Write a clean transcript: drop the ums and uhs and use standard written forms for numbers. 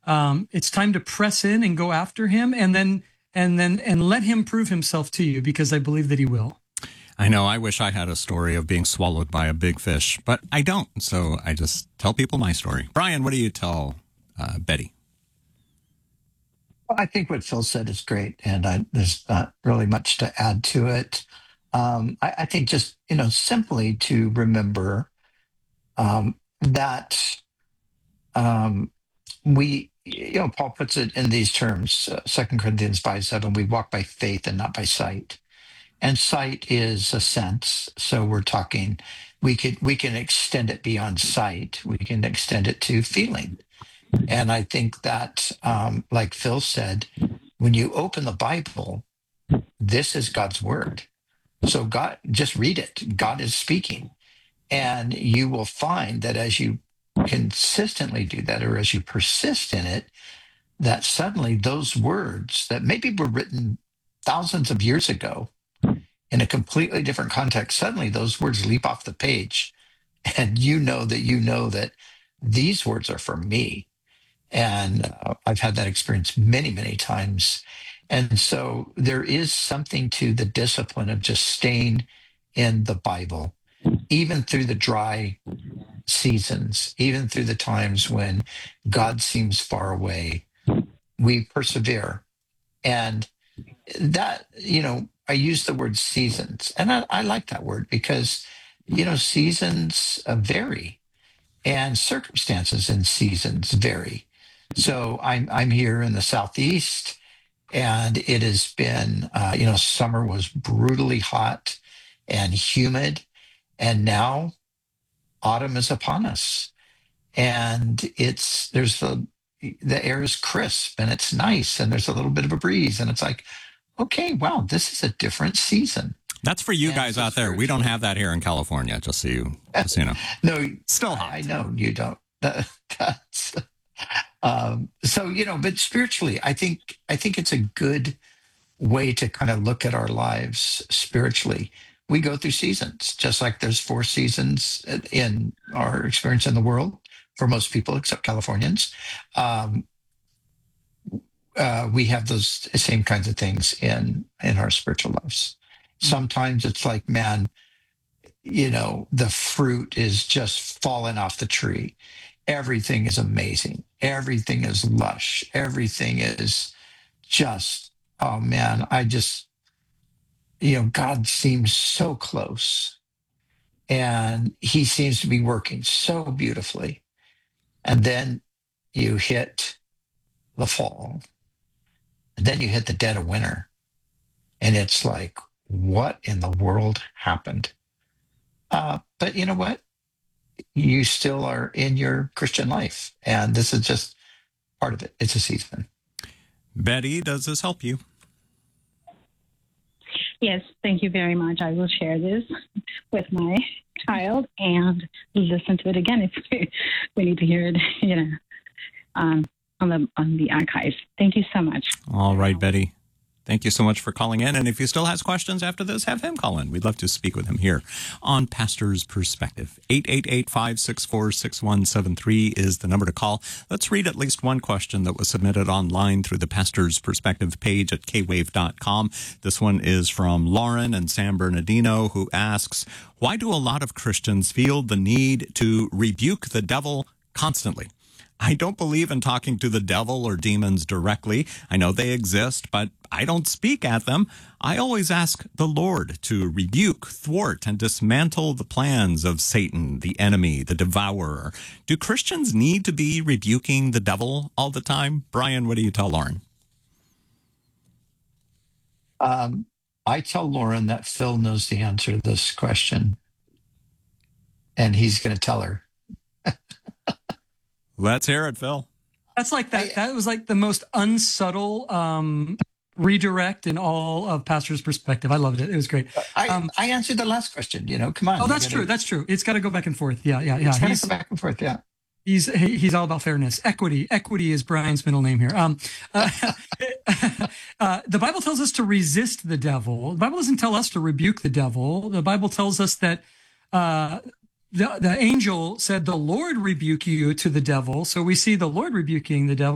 It's time to press in and go after him, and let him prove himself to you, because I believe that he will. I know. I wish I had a story of being swallowed by a big fish, but I don't. So I just tell people my story. Brian, what do you tell Betty? Well, I think what Phil said is great, and there's not really much to add to it. I think just, simply to remember that we, Paul puts it in these terms, 2 Corinthians 5:7, we walk by faith and not by sight. And sight is a sense. So we're talking, we can extend it beyond sight. We can extend it to feeling. And I think that, like Phil said, when you open the Bible, this is God's word. So God, just read it. God is speaking. And you will find that as you consistently do that, or as you persist in it, that suddenly those words that maybe were written thousands of years ago in a completely different context, suddenly those words leap off the page, and you know that these words are for me. And I've had that experience many, many times. And so there is something to the discipline of just staying in the Bible, even through the dry seasons, even through the times when God seems far away. We persevere. And that, I use the word seasons, and I like that word because, seasons vary, and circumstances in seasons vary. So I'm here in the Southeast, and it has been, summer was brutally hot and humid, and now autumn is upon us, and the air is crisp and it's nice, and there's a little bit of a breeze, and it's like, okay, wow, this is a different season. That's for you guys out there. We don't have that here in California, just so you know. No, still hot. I know you don't. That's but spiritually, I think it's a good way to kind of look at our lives spiritually. We go through seasons, just like there's 4 seasons in our experience in the world for most people, except Californians. We have those same kinds of things in our spiritual lives. Sometimes it's like, man, the fruit is just falling off the tree. Everything is amazing. Everything is lush. Everything is just, oh man, God seems so close, and he seems to be working so beautifully. And then you hit the fall, and then you hit the dead of winter, and it's like, what in the world happened? But you know what? You still are in your Christian life, and this is just part of it. It's a season. Betty, does this help you? Yes, thank you very much. I will share this with my child and listen to it again if we need to hear it, on the archive. Thank you so much. All right, Betty. Thank you so much for calling in. And if he still has questions after this, have him call in. We'd love to speak with him here on Pastor's Perspective. 888-564-6173 is the number to call. Let's read at least one question that was submitted online through the Pastor's Perspective page at kwave.com. This one is from Lauren in San Bernardino, who asks, why do a lot of Christians feel the need to rebuke the devil constantly? I don't believe in talking to the devil or demons directly. I know they exist, but I don't speak at them. I always ask the Lord to rebuke, thwart, and dismantle the plans of Satan, the enemy, the devourer. Do Christians need to be rebuking the devil all the time? Brian, what do you tell Lauren? I tell Lauren that Phil knows the answer to this question, and he's going to tell her. Let's hear it, Phil. That's like that. That was like the most unsubtle redirect in all of Pastor's Perspective. I loved it. It was great. I answered the last question. Come on. Oh, that's true. That's true. It's got to go back and forth. Yeah. It's got to go back and forth. Yeah. He's all about fairness. Equity is Brian's middle name here. The Bible tells us to resist the devil. The Bible doesn't tell us to rebuke the devil. The Bible tells us that the angel said, the Lord rebuke you to the devil. So we see the Lord rebuking the devil.